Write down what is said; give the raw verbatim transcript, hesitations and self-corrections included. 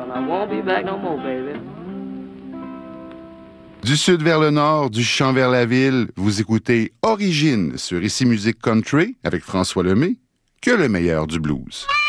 and I won't be back no more, baby. Du sud vers le nord, du champ vers la ville, vous écoutez Origine sur Ici Musique Country avec François Lemay, que le meilleur du blues.